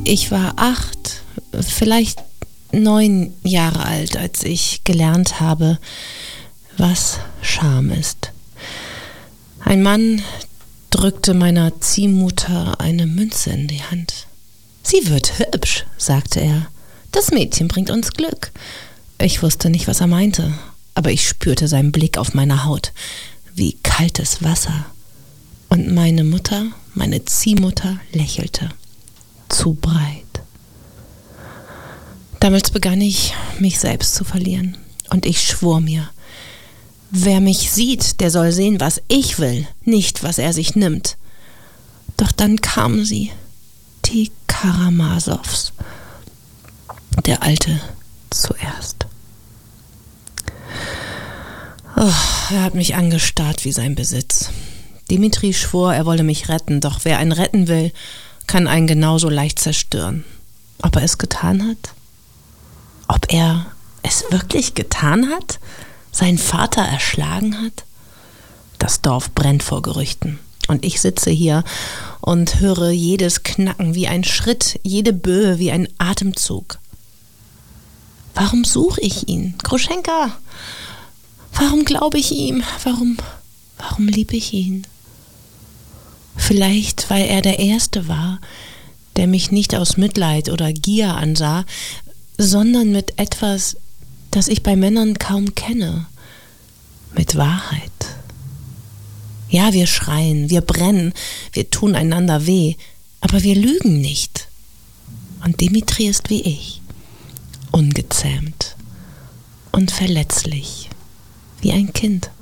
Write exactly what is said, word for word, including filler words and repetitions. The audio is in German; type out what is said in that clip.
Ich war acht, vielleicht neun Jahre alt, als ich gelernt habe, was Scham ist. Ein Mann drückte meiner Ziehmutter eine Münze in die Hand. »Sie wird hübsch«, sagte er. »Das Mädchen bringt uns Glück.« Ich wusste nicht, was er meinte, aber ich spürte seinen Blick auf meiner Haut, wie kaltes Wasser. Und meine Mutter, meine Ziehmutter, lächelte. Zu breit. Damals begann ich, mich selbst zu verlieren. Und ich schwor mir, wer mich sieht, der soll sehen, was ich will, nicht, was er sich nimmt. Doch dann kamen sie, die Karamasows. Der Alte zuerst. Oh, er hat mich angestarrt wie sein Besitz. Dimitri schwor, er wolle mich retten, doch wer einen retten will, kann einen genauso leicht zerstören. Ob er es getan hat? Ob er es wirklich getan hat? Seinen Vater erschlagen hat? Das Dorf brennt vor Gerüchten. Und ich sitze hier und höre jedes Knacken wie ein Schritt, jede Böe wie ein Atemzug. Warum suche ich ihn? Kruschenka! Warum glaube ich ihm? Warum, warum liebe ich ihn? Vielleicht, weil er der Erste war, der mich nicht aus Mitleid oder Gier ansah, sondern mit etwas, das ich bei Männern kaum kenne, mit Wahrheit. Ja, wir schreien, wir brennen, wir tun einander weh, aber wir lügen nicht. Und Dimitri ist wie ich, ungezähmt und verletzlich, wie ein Kind.